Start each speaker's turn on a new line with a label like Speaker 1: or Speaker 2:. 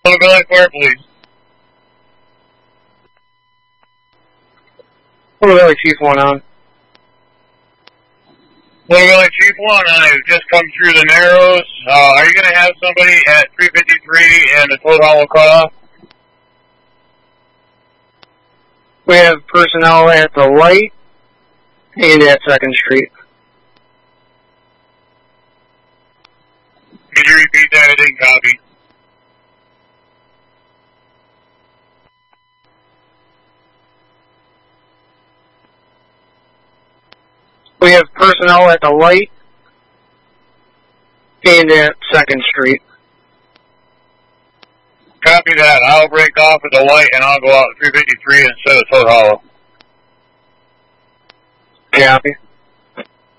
Speaker 1: Village Fire Police.
Speaker 2: Village Chief 1 on.
Speaker 1: Village Chief 1, I've just come through the Narrows. Are you going to have somebody at 353 and the Toad Hollow call?
Speaker 2: We have personnel at the light and at 2nd Street.
Speaker 1: Can you repeat that? I didn't copy.
Speaker 2: We have personnel at the light and at 2nd Street.
Speaker 1: Copy that. I'll break off at the light and I'll go out at 353 instead of Toad Hollow.
Speaker 2: Copy.